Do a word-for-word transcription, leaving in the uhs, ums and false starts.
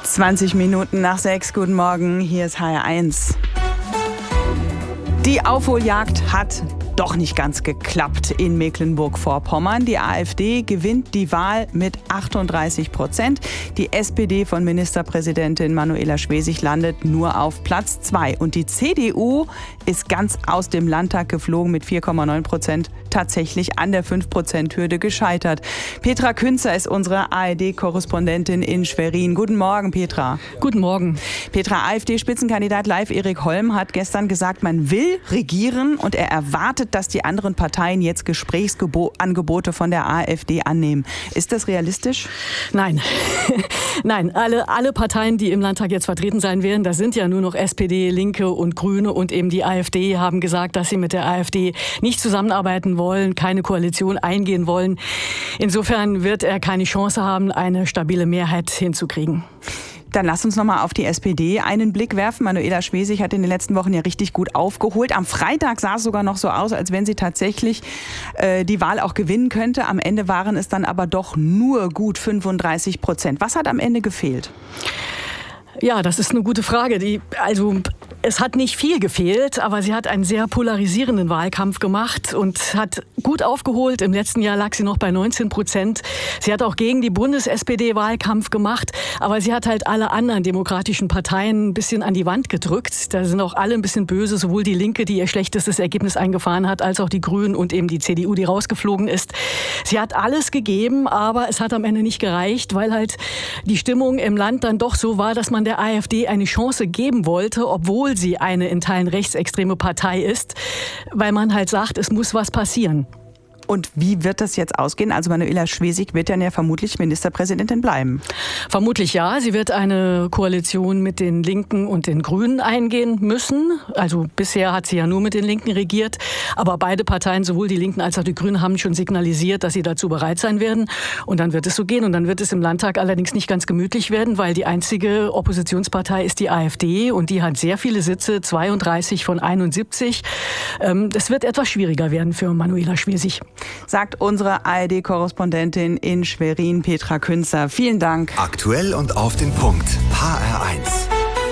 zwanzig Minuten nach sechs. Guten Morgen, hier ist H R eins. Die Aufholjagd hat doch nicht ganz geklappt in Mecklenburg-Vorpommern. Die AfD gewinnt die Wahl mit achtunddreißig Prozent. Die S P D von Ministerpräsidentin Manuela Schwesig landet nur auf Platz zwei. Und die C D U ist ganz aus dem Landtag geflogen mit vier Komma neun Prozent, tatsächlich an der fünf Prozent Hürde gescheitert. Petra Künzer ist unsere A R D-Korrespondentin in Schwerin. Guten Morgen, Petra. Guten Morgen. Petra, AfD-Spitzenkandidat Leif Erik Holm hat gestern gesagt, man will regieren und er erwartet, dass die anderen Parteien jetzt Gesprächsangebote von der AfD annehmen. Ist das realistisch? Nein. Nein, alle, alle Parteien, die im Landtag jetzt vertreten sein werden, das sind ja nur noch S P D, Linke und Grüne und eben die AfD, haben gesagt, dass sie mit der AfD nicht zusammenarbeiten wollen, keine Koalition eingehen wollen. Insofern wird er keine Chance haben, eine stabile Mehrheit hinzukriegen. Dann lass uns noch mal auf die S P D einen Blick werfen. Manuela Schwesig hat in den letzten Wochen ja richtig gut aufgeholt. Am Freitag sah es sogar noch so aus, als wenn sie tatsächlich äh, die Wahl auch gewinnen könnte. Am Ende waren es dann aber doch nur gut fünfunddreißig Prozent. Was hat am Ende gefehlt? Ja, das ist eine gute Frage. Die, also es hat nicht viel gefehlt, aber sie hat einen sehr polarisierenden Wahlkampf gemacht und hat gut aufgeholt. Im letzten Jahr lag sie noch bei neunzehn Prozent. Sie hat auch gegen die Bundes-S P D Wahlkampf gemacht, aber sie hat halt alle anderen demokratischen Parteien ein bisschen an die Wand gedrückt. Da sind auch alle ein bisschen böse, sowohl die Linke, die ihr schlechtestes Ergebnis eingefahren hat, als auch die Grünen und eben die C D U, die rausgeflogen ist. Sie hat alles gegeben, aber es hat am Ende nicht gereicht, weil halt die Stimmung im Land dann doch so war, dass man der AfD eine Chance geben wollte, obwohl sie eine in Teilen rechtsextreme Partei ist, weil man halt sagt, es muss was passieren. Und wie wird das jetzt ausgehen? Also Manuela Schwesig wird dann ja vermutlich Ministerpräsidentin bleiben. Vermutlich ja. Sie wird eine Koalition mit den Linken und den Grünen eingehen müssen. Also bisher hat sie ja nur mit den Linken regiert. Aber beide Parteien, sowohl die Linken als auch die Grünen, haben schon signalisiert, dass sie dazu bereit sein werden. Und dann wird es so gehen. Und dann wird es im Landtag allerdings nicht ganz gemütlich werden, weil die einzige Oppositionspartei ist die AfD. Und die hat sehr viele Sitze, zweiunddreißig von einundsiebzig. Das wird etwas schwieriger werden für Manuela Schwesig. Sagt unsere A R D-Korrespondentin in Schwerin, Petra Künzer. Vielen Dank. Aktuell und auf den Punkt. H R eins.